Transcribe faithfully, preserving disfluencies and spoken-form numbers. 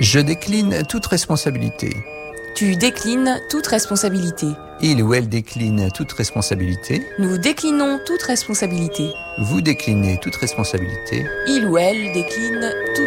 Je décline toute responsabilité. Tu déclines toute responsabilité. Il ou elle décline toute responsabilité. Nous déclinons toute responsabilité. Vous déclinez toute responsabilité. Il ou elle décline toute